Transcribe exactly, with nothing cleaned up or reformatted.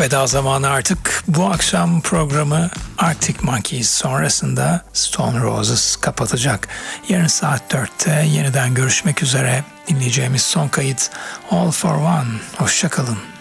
veda zamanı artık. Bu akşam programı Arctic Monkeys sonrasında Stone Roses kapatacak. Yarın saat dörtte yeniden görüşmek üzere. Dinleyeceğimiz son kayıt All for One. Hoşça kalın.